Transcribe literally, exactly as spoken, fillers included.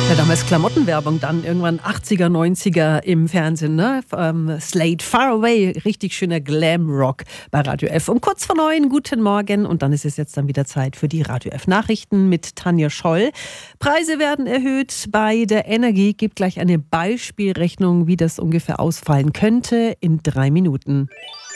Ja, damals Klamottenwerbung, dann irgendwann achtziger, neunziger im Fernsehen, ne? Ähm, Slade, Far Away, richtig schöner Glam-Rock bei Radio F. Um kurz vor neun, guten Morgen. Und dann ist es jetzt dann wieder Zeit für die Radio F-Nachrichten mit Tanja Scholl. Preise werden erhöht bei der Energie. Gibt gleich eine Beispielrechnung, wie das ungefähr ausfallen könnte in drei Minuten.